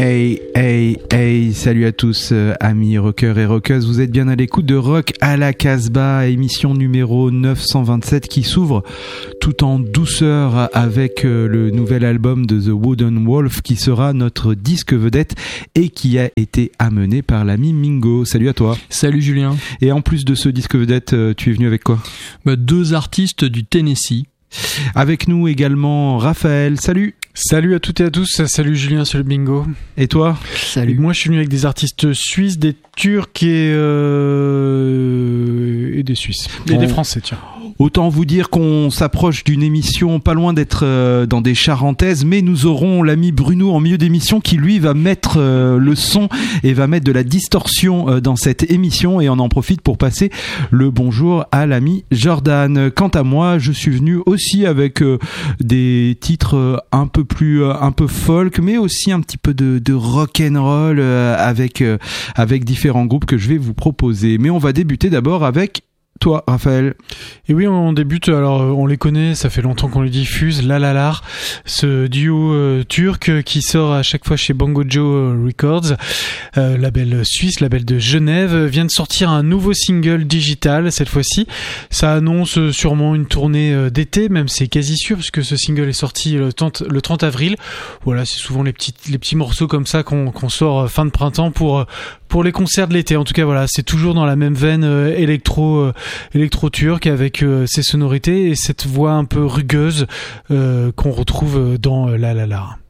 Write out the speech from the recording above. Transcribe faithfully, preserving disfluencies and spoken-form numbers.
Hey, hey, hey, salut à tous, euh, amis rockers et rockeuses. Vous êtes bien à l'écoute de Rock à la Casbah, émission numéro neuf cent vingt-sept qui s'ouvre tout en douceur avec euh, le nouvel album de The Wooden Wolf qui sera notre disque vedette et qui a été amené par l'ami Mingo. Salut à toi. Salut Julien. Et en plus de ce disque vedette, euh, tu es venu avec quoi ? Bah, deux artistes du Tennessee. Avec nous également Raphaël. Salut. Salut à toutes et à tous, salut Julien, salut Bingo. Et toi ? Salut. Et moi je suis venu avec des artistes suisses, des Turcs et, euh... et des Suisses. Et bon. des Français, tiens. Autant vous dire qu'on s'approche d'une émission pas loin d'être euh, dans des charentaises, mais nous aurons l'ami Bruno en milieu d'émission qui lui va mettre euh, le son et va mettre de la distorsion euh, dans cette émission, et on en profite pour passer le bonjour à l'ami Jordan. Quant à moi, je suis venu aussi avec euh, des titres euh, un peu plus euh, un peu folk, mais aussi un petit peu de, de rock and roll euh, avec euh, avec différents groupes que je vais vous proposer. Mais on va débuter d'abord avec toi, Raphaël. Et oui, on débute, alors on les connaît, ça fait longtemps qu'on les diffuse, La La La, ce duo euh, turc qui sort à chaque fois chez Bongo Joe Records, euh, label suisse, label de Genève, vient de sortir un nouveau single digital cette fois-ci. Ça annonce sûrement une tournée euh, d'été, même c'est quasi sûr, puisque ce single est sorti le trente, le trente avril. Voilà, c'est souvent les petits, les petits morceaux comme ça qu'on, qu'on sort fin de printemps pour, pour les concerts de l'été. En tout cas, voilà, c'est toujours dans la même veine euh, électro euh, électro-turc avec euh, ses sonorités et cette voix un peu rugueuse euh, qu'on retrouve dans euh, La La La.